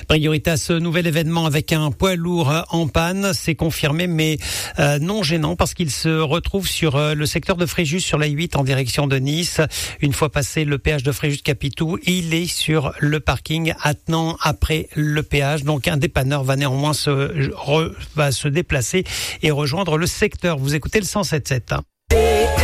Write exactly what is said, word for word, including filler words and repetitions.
Priorité à ce nouvel événement avec un poids lourd en panne. C'est confirmé, mais euh, non gênant parce qu'il se retrouve sur euh, le secteur de Fréjus sur l'A huit en direction de Nice. Une fois passé le péage de Fréjus-Capitou, il est sur le parking attenant après le péage. Donc un dépanneur va néanmoins se, re, va se déplacer et rejoindre le secteur. Vous écoutez le cent sept sept.